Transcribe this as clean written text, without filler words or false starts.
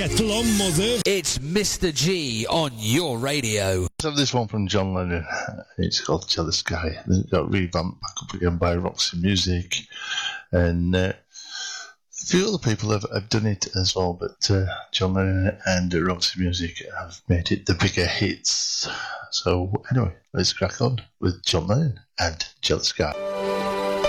Kettle on, mother. It's Mr. G on your radio. Let's have this one from John Lennon. It's called Jealous Guy. It got revamped back up again by Roxy Music. And a few other people have done it as well, but John Lennon and Roxy Music have made it the bigger hits. So anyway, let's crack on with John Lennon and Jealous Guy.